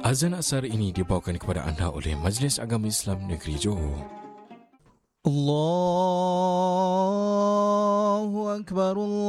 Azan asar ini dibawakan kepada anda oleh Majlis Agama Islam Negeri Johor. الله أكبر